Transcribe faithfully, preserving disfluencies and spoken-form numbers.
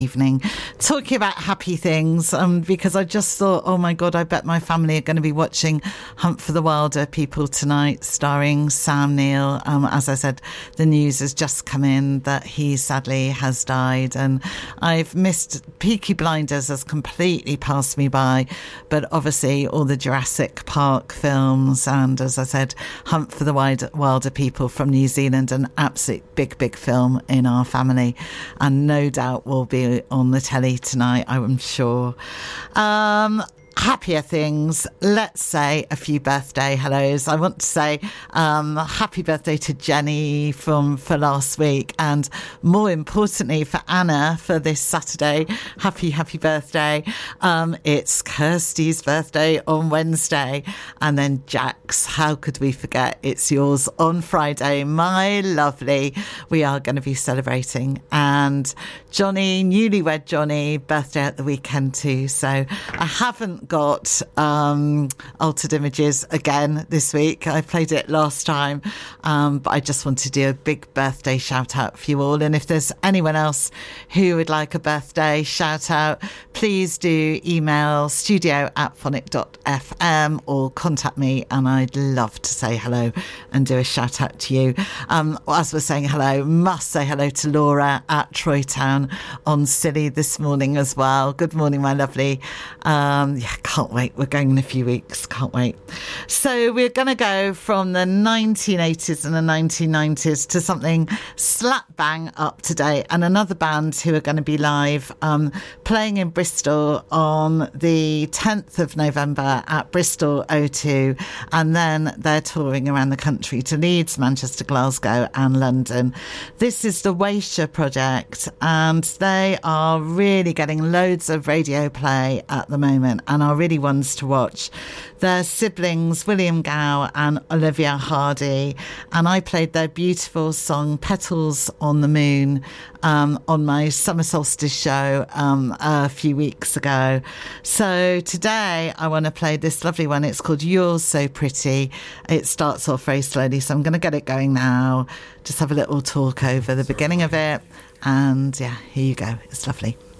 evening talking about happy things, um, because I just thought, oh my God, I bet my family are going to be watching Hunt for the Wilder People tonight, starring Sam Neill. Um, as I said, the news has just come in that he sadly has died, and I've missed Peaky Blinders has completely passed me by, but obviously all the Jurassic Park films and, as I said, Hunt for the Wilder People from New Zealand, an absolute big, big film in our family, and no doubt will be on the telly tonight, I'm sure. Um, happier things, let's say a few birthday hellos. I want to say um, happy birthday to Jenny from for last week, and more importantly for Anna for this Saturday. Happy, happy birthday. Um, it's Kirsty's birthday on Wednesday, and then Jack's, how could we forget, it's yours on Friday, my lovely. We are going to be celebrating, and Johnny, newlywed Johnny, birthday at the weekend too. So I haven't got um, Altered Images again this week. I played it last time, um, but I just want to do a big birthday shout out for you all. And if there's anyone else who would like a birthday shout out, please do email studio at phonic dot f m or contact me, and I'd love to say hello and do a shout out to you. Um, as we're saying hello, must say hello to Laura at Troy Town on Silly this morning as well. Good morning, my lovely. Um, yeah, can't wait. We're going in a few weeks. Can't wait. So we're going to go from the nineteen eighties and the nineteen nineties to something slap bang up to date, and another band who are going to be live um, playing in Bristol on the tenth of November at Bristol O two, and then they're touring around the country to Leeds, Manchester, Glasgow and London. This is the Waysha Project, and they are really getting loads of radio play at the moment and are really ones to watch. Their siblings, William Gow and Olivia Hardy, and I played their beautiful song Petals on the Moon um, on my summer solstice show um, a few weeks ago. So today I want to play this lovely one. It's called You're So Pretty. It starts off very slowly, so I'm going to get it going now. Just have a little talk over the beginning of it, and yeah, here you go. It's lovely.